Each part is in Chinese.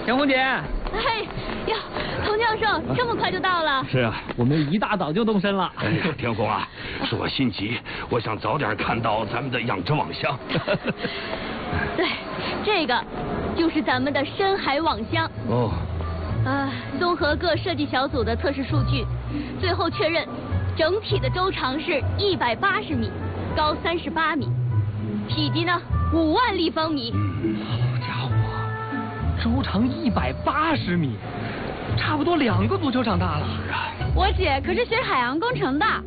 田红姐。 哎呀，童教授这么快就到了？ 是啊，我们一大早就动身了。 哎呀，田红啊，是我心急，我想早点看到咱们的养殖网箱。 对，这个就是咱们的深海网箱。 哦。 综合各设计小组的测试数据，最后确认，整体的周长是180米，高38米，体积呢5万立方米。 好家伙，周长180米，差不多2个足球场大了。 是啊。 我姐可是学海洋工程的。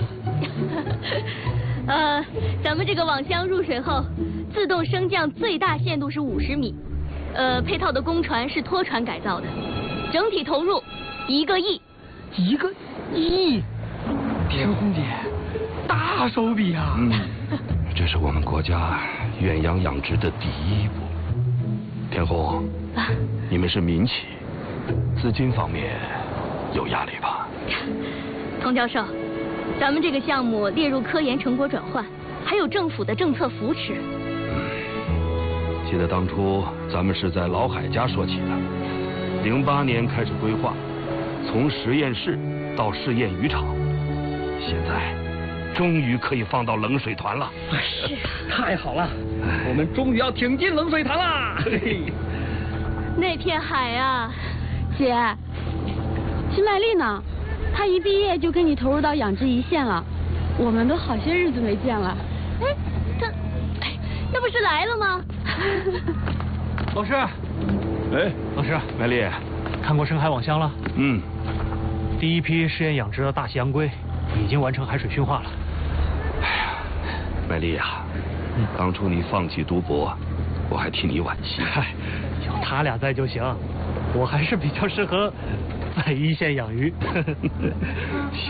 咱们这个网箱入水后，自动升降最大限度是50米，配套的工船是拖船改造的，整体投入1个亿。 1个亿，田红姐，大手笔啊！ 这是我们国家远洋养殖的第一步。田红，你们是民企，资金方面有压力吧？ 童教授，咱们这个项目列入科研成果转换，还有政府的政策扶持。 记得当初咱们是在老海家说起的，08年开始规划，从实验室到试验渔场，现在终于可以放到冷水团了。 是，太好了，我们终于要挺进冷水潭啦！ 那片海啊， 姐，徐美丽呢？她一毕业就跟你投入到养殖一线了，我们都好些日子没见了。 哎，那不是来了吗？ 老师，老师， 美丽， 看过深海网箱了？ 第一批试验养殖的大西洋龟已经完成海水驯化了。 哎呀，美丽呀，当初你放弃读博，我还替你惋惜。 有他俩在就行，我还是比较适合在一线养鱼。